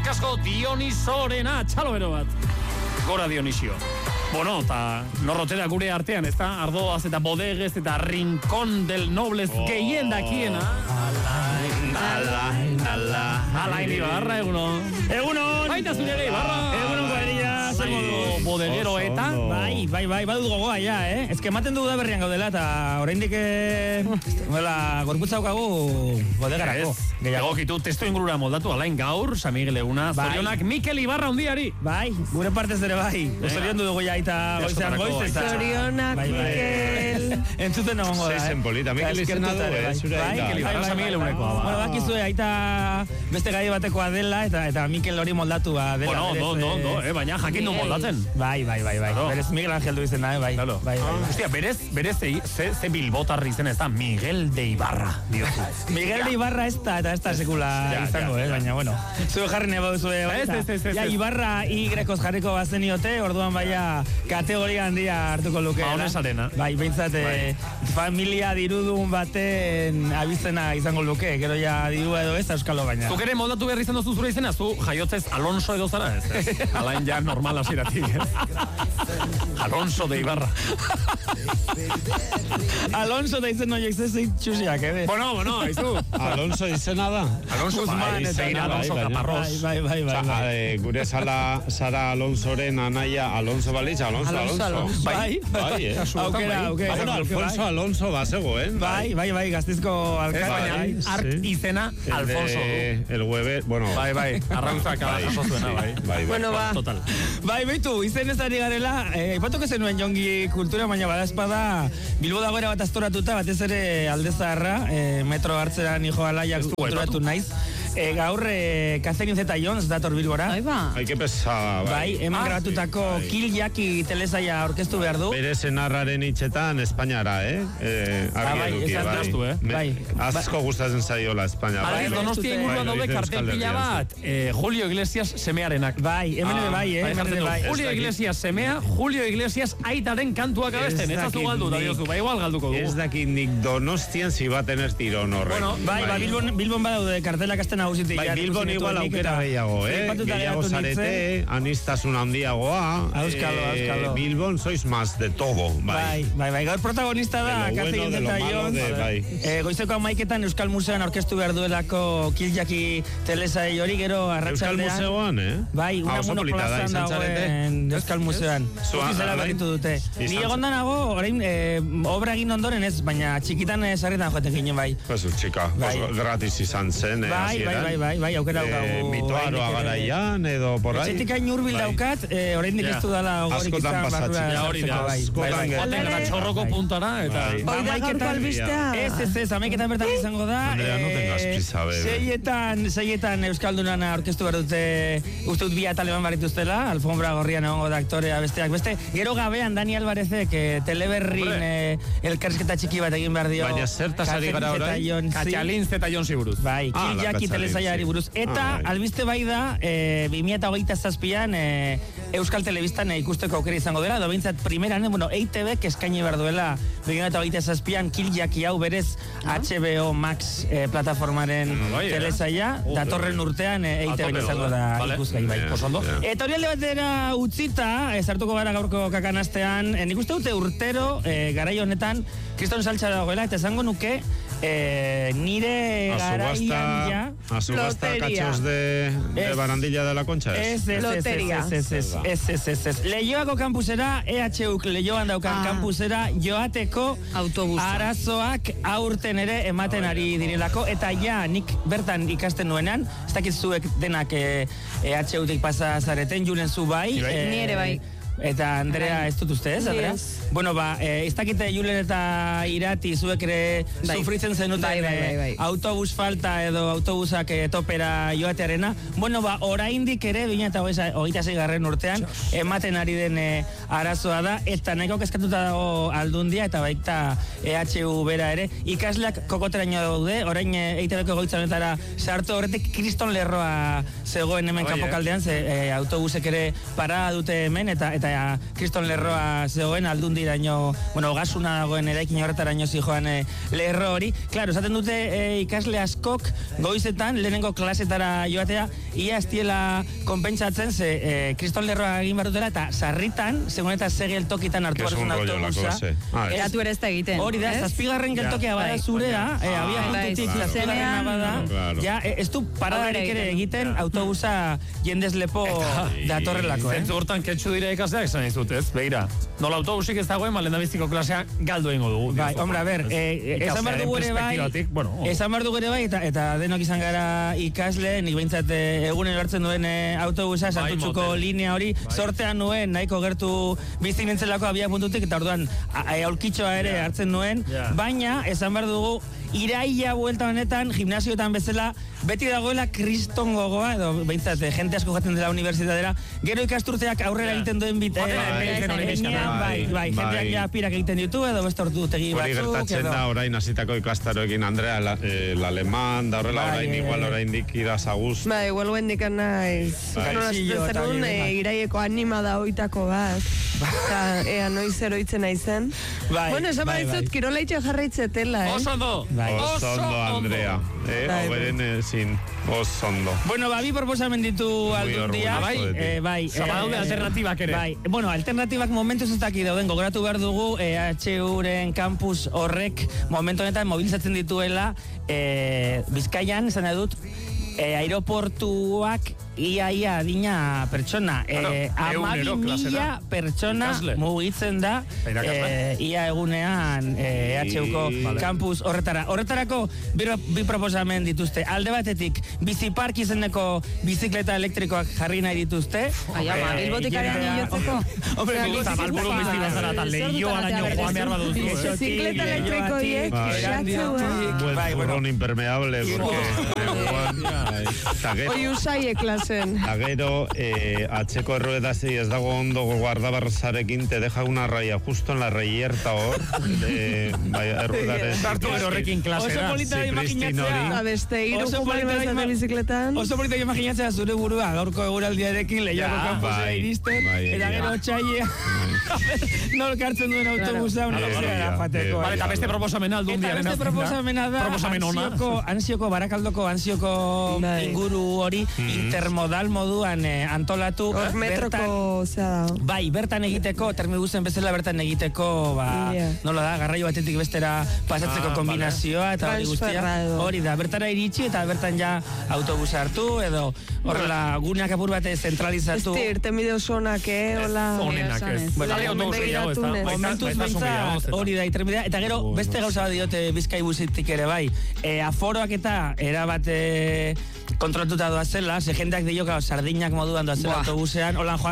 Eskerrik asko Dionisorena, txalo bero bat. Gora Dionisio. Bueno, eta norrotera gure artean, ez da? Ardoaz eta bodegez eta rincón del nobles gehien dakiena. Alain Ibarra, egunon. Egunon. Baita zure ere, Ibarra. Egunon, guardia. Bodeguero eta. Bai, badut gogoa ja, Ez que ematen dugu da berrian gaudela, eta oraindik gorputza daukagu bodegarako. Egokitu, testo ingurura moldatu, Alain gaur, San Miguel eguna, zorionak Mikel Ibarra hundiari. Bai, gure partez ere bai. Zorion dugu ja, eta goizean goiz. Zorionak, Mikel. Entzuten egongo da, Zeizen polita, Mikel izena du, zure aita. Mikel Ibarra, San Miguel egunekoa. Bueno, bakizue, aita beste gai batekoa dela, eta Mikel hori moldatua dela. Bueno, baina jakin du moldatzen. Bai. Berez Miguel Ángel du izena, bai. Hostia, berez ze bilbotarri izen ez da, Miguel de Ibarra, diozu. Miguel de Ibarra ez da, eta ez da sekula izango, baina, bueno. Zue jarri nebo duzue, ja, Ibarra Y-koz jarriko bazeniote, orduan baina kategoria handia hartuko luke. Honesarena. Bai, behintzat, familia dirudun baten abizena izango luke, gero ja dirua edo ez, euskalo baina. Zuk ere moldatu behar izan duzu zure izena, zu jaiotzez Alonso edo zara, ez? Alain ja normal hasiratik, Alonso de Ibarra. Alonso da izen noiek zezik txusiak, Bueno, aizu. Alonso izena da. Alonso Guzman eta Alonso Caparrós. Bai. Gure Sara Alonsoren anaia Alonso balitz, Alonso. Bai. Aukera. Bueno, Alfonso Alonso basego, Bai, gaztizko alkate. Ark izena Alfonso. El Weber, bueno. Bai, arrauntzak jaso zuena, bai. Bueno, ba. Total. Bai, beitu, izen ez ari garela, ipatuko zenuen jongi kultura, baina badazpada Bilbo dagoera bat astoratuta, batez ere Aldezaharra, metro hartzeran hijo alaiak kulturatu naiz. Gaur, Catherine Zeta-Jones dator Bilbora. Ai, que pesada, bai. Hemen grabatutako Kill Jackie telesaia aurkeztu behar du. Bere senarraren hitzetan Espainiara, Bai. Asko gustatzen zaiola Espainia. Donostia inguruan daude kartel pila bat, Julio Iglesias semearenak. Bai, hemen ere bai. Julio Iglesias semea, Julio Iglesias aitaren kantuak abesten. Ez azu galdu, da diozu, bai, igual galduko dugu. Ez dakit nik Donostian si va a tener tirón horrek. Bai, Bilbon badaude kartelak azten nagusitik. Bai, Bilbon igual aukera gehiago, gehiago zarete, anistasun handiagoa. Auskalo. Bilbon sois más de todo, bai. Bai, gaur protagonista da Catherine Zeta-Jones. Goizeko amaiketan Euskal Museoan aurkeztu behar duelako Kill Jackie telesaia hori, gero arratsaldean. Euskal Museoan, Bai, Unamuno plazan dagoen Euskal Museoan. Zuzizela berritu dute. Ni egondan nago, orain, obra egin ondoren ez, baina txikitan sarritan joaten ginen, bai. Pues txika, gratis izan zen, Bai, aukera daukagu. Mitoaroa garaian, edo por ahí. Etxetik hain urbil daukat, orain dik ez du dala gorik izan. Askotan pasatzen. Hori da, askotan gara txorroko puntara, eta... Amaiketan albistea. Ez, amaiketan bertan izango da. Andrea, no tengas prisa, bebe. Seietan Euskaldunan aurkeztu behar dute, uste dut bi ataleban barituztela, alfombra gorrian egongo da aktorea besteak beste. Gero gabean Dani Alvarezek teleberrin elkarrizketa txiki bat egin behar dio. Baina zertaz ari gara orain? Catherine Zeta-Jones buruz. Bai, Kill Jackie telesaiari buruz. Eta albiste bai da, 2027an Euskal Telebistan ikusteko aukera izango dela, edo behintzat primeran, EITB eskaini behar duela 2027an Kill Jackie hau berez HBO Max plataformaren telesaia, datorren urtean EITB izango da ikusgai bai. Eta hori alde batera utzita, sartuko gara gaurko kakanastean, nik uste dute urtero, garai honetan, kriston saltza dagoela, eta esango nuke, nire garaian ja... A subasta cachos de barandilla de la Concha. Loteria. Ez. Leioako kampusera, EHUk leioan daukan kampusera, joateko arazoak aurten ere ematen ari direlako, eta ja, nik bertan ikasten nuenan, ez dakit zuek denak EHUtik pasa zareten, Julen zu bai. Ni ere bai. Eta Andrea, ez dut uste, ez, Andrea? Bueno, ez dakite Julen eta Irati zuek ere sufritzen zenuten autobus falta edo autobusak topera joatearena. Bueno, oraindik ere, 2026 urtean, ematen ari den arazoa da, eta nahiko kezkatuta dago Aldundia, eta baita EHU bera ere. Ikasleak kokoteraino daude, orain EITBko goitzanetara sartu horretik kriston lerroa zegoen hemen kanpokaldean, ze autobusek ere parada dute hemen, eta eta Kriston Lerroa zegoen, aldundiraino, gasuna dagoen eraikin horretaraino zijoan lerro hori. Claro, esaten dute ikasle askok goizetan, lehenengo klasetara joatea, ia estiela konpentsatzen, ze Kriston Lerroa egin behar dutela, eta sarritan, segun eta segel tokitan hartu hartzen autobusa. Eratu ere ez da egiten. Hori da, zazpigarren geltokia bada zurea, abia puntutik zazpigarrena bada, ja, ez du paradarik ere egiten autobusa jendez lepo datorrelako. Zentzu hortan ketxu dira ikasleak esan izut, ez? Begira, nola autobusik ez dagoen, lendabiziko klasea galdu egingo dugu. Bai, hombre, a ber, esan behar dugu ere bai, eta denok izan gara ikasle, nik behintzat egunen hartzen duen autobusa, Santutxuko linea hori, sortean nuen, nahiko gertu bizi nintzelako abia puntutik, eta orduan aulkitxoa ere hartzen nuen, baina, esan behar dugu, iraia buelta honetan, gimnasioetan bezala, beti dagoela kriston gogoa, edo behintzat, jente asko jaten dela universitatera, gero ikasturteak aurrera egiten duen bai, jenteak ja pirak egiten ditu, edo beste orduutegi batzuk, edo... Hori gertatzen da, orain hasitako ikastaroekin, Andrea, l'aleman, da horrela orain igual orain dikida zaguz. Ba, igual guen dikan naiz. Zerun, iraieko anima da oitako bat. Eta, ea, noiz eroitzen naizen. Bueno, esan badizut, kiroleitxe jarraitzetela, Oso ondo, Andrea. Oberen ezin, oso ondo. Bueno, bi proposamen ditu aldun dia. Bai. Zabadaude alternatibak ere. Bai, bueno, alternatibak momentuz ez daki dauden, gogoratu behar dugu, EHUren campus horrek momentu honetan mobilizatzen dituela Bizkaian, izan dut, aeroportuak ia adina pertsona. 12.000 pertsona mugitzen da ia egunean EHUko campus horretara. Horretarako bi proposamen dituzte. Alde batetik, bizipark izeneko bizikleta elektrikoak jarri nahi dituzte. Bilbotik arean hilotzeko. Hombre, zabalburu bizi bazara eta lehioa araño joan behar baduzu. Bizikleta elektriko hiek, Buen zurrón impermeable, Hoi usaie klasen. Agero, atxeko erruedasi ez dago ondo guardabarzarekin, te deja una raya justo en la reyerta hor. Erruedaren. Sartu horrekin klasera. Oso polita imaginatzea. Beste, iru jugatzen bizikletan. Oso polita imaginatzea zure burua, gaurko eguraldiarekin lehiako kampusera iristen. Eta gero txailea. Nol kartzen duen autobusa universidadera joateko. Eta beste proposamena aldun diaren. Eta beste proposamena da, ansioko, barakaldoko ansioko inguru hori intermodal moduan antolatu. Hor metroko zea da. Bai, bertan egiteko, termiguzen bezala bertan egiteko, nola da, garraio batetik bestera pasatzeko kombinazioa, eta hori guztia. Hori da, bertara iritsi eta bertan ja autobusa hartu, edo horrela guneak apur bate zentralizatu. Irtenbide oso onak, hola. Onenak ez. Momentuz behintzat hori da, irtenbidea. Eta gero, beste gauza bat diote Bizkai busitik ere bai. Aforoak eta erabat kontrolatuta doazela, ze jendeak dioka sardinak moduan doazela autobusean, holan joan